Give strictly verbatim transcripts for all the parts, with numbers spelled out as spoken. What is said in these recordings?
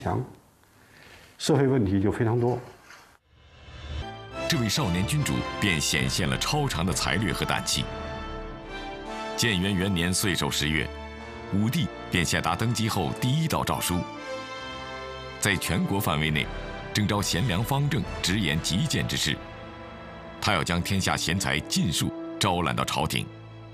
强，社会问题就非常多。 这位少年君主便显现了超常的才略和胆气。建元元年岁首十月，武帝便下达登基后第一道诏书，在全国范围内征召贤良方正、直言极谏之士，他要将天下贤才尽数招揽到朝廷。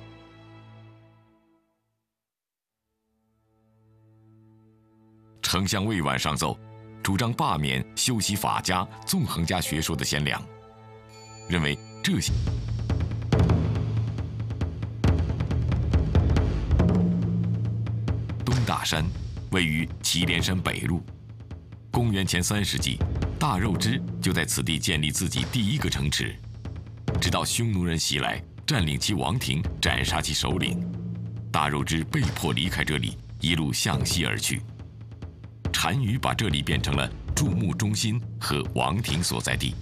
丞相魏婉上奏，主张罢免修习法家、纵横家学说的贤良，认为这些东大山位于祁连山北麓。公元前三世纪，大肉之就在此地建立自己第一个城池，直到匈奴人袭来，占领其王庭，斩杀其首领，大肉之被迫离开这里，一路向西而去。单于把这里变成了驻牧中心和王庭所在地。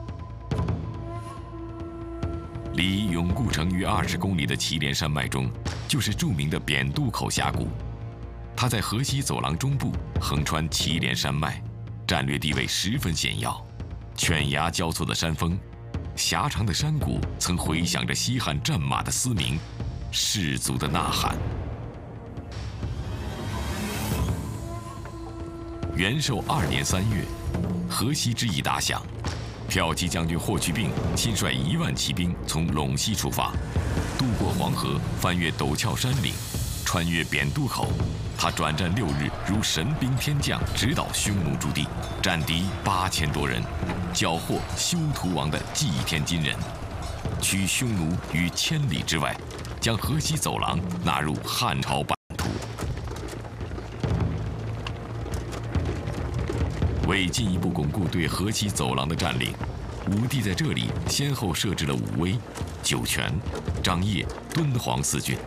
离永固城约二十公里的祁连山脉中，就是著名的扁渡口峡谷。它在河西走廊中部，横穿祁连山脉，战略地位十分险要。犬牙交错的山峰，狭长的山谷，曾回响着西汉战马的嘶鸣，士卒的呐喊。元寿二年三月，河西之役打响，骠骑将军霍去病亲率一万骑兵从陇西出发，渡过黄河，翻越陡峭山岭，穿越扁渡口。他转战六日，如神兵天将，直捣匈奴驻地，战敌八千多人，缴获修图王的祭天金人，驱匈奴于千里之外，将河西走廊纳入汉朝版图。为进一步巩固对河西走廊的占领，武帝在这里先后设置了武威、酒泉、张掖、敦煌四郡。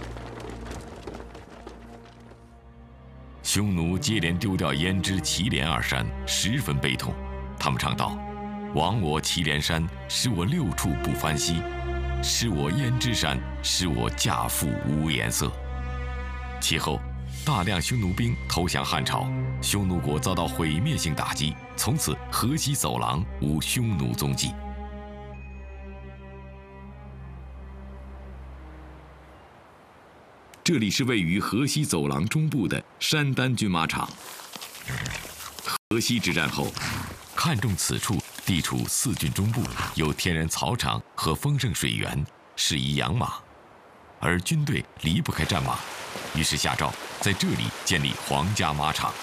匈奴接连丢掉胭脂、祁连二山，十分悲痛。他们唱道：“亡我祁连山，使我六处不翻息；失我胭脂山，使我嫁妇无颜色。”其后，大量匈奴兵投降汉朝，匈奴国遭到毁灭性打击，从此河西走廊无匈奴踪迹。这里是位于河西走廊中部的山丹军马场。河西之战后，看中此处地处四郡中部，有天然草场和丰盛水源，适宜养马，而军队离不开战马，于是下诏在这里建立皇家马场。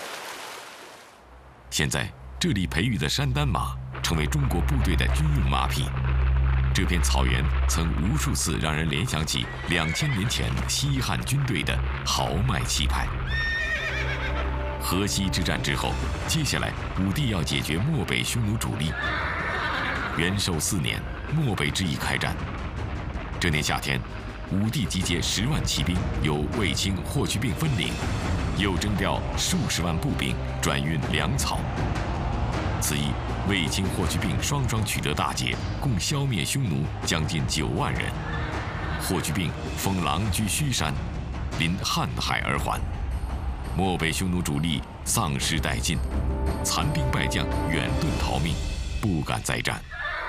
现在这里培育的山丹马成为中国部队的军用马匹。这片草原曾无数次让人联想起两千年前西汉军队的豪迈气派。河西之战之后，接下来武帝要解决漠北匈奴主力。元寿四年，漠北之役开战。这年夏天，武帝集结十万骑兵，由卫青、霍去病分领，又征调数十万步兵转运粮草。此役，卫青、霍去病双双取得大捷，共消灭匈奴将近九万人。霍去病封狼居胥山，临瀚海而还。漠北匈奴主力丧失殆尽，残兵败将远遁逃命，不敢再战。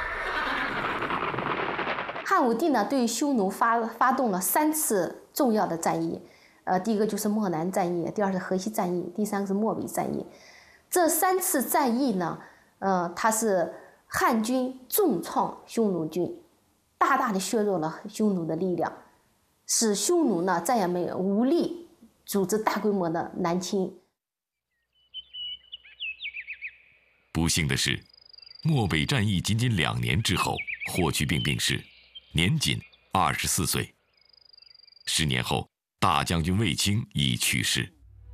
汉武帝呢，对匈奴发发动了三次重要的战役，呃，第一个就是漠南战役，第二是河西战役，第三个是漠北战役。这三次战役呢，呃，它是汉军重创匈奴军，大大的削弱了匈奴的力量，使匈奴呢再也没有无力组织大规模的南侵。 不幸的是，漠北战役仅仅两年之后，霍去病病逝，年仅二十四岁。十年后，大将军卫青已去世。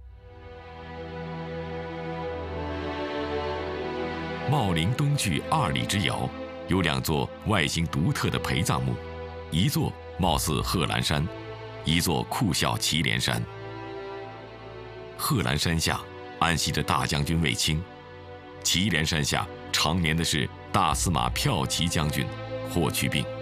茂陵东距二里之遥，有两座外形独特的陪葬墓，一座貌似贺兰山，一座酷效祁连山。贺兰山下安息着大将军卫青，祁连山下长眠的是大司马骠骑将军霍去病。